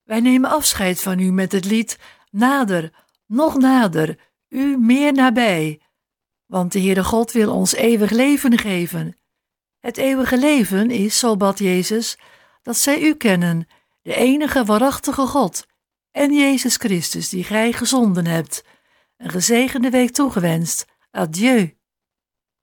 Wij nemen afscheid van u met het lied Nader, nog nader, u meer nabij. Want de Heere God wil ons eeuwig leven geven. Het eeuwige leven is, zo bad Jezus, dat zij u kennen, de enige waarachtige God, en Jezus Christus die gij gezonden hebt. Een gezegende week toegewenst. Adieu.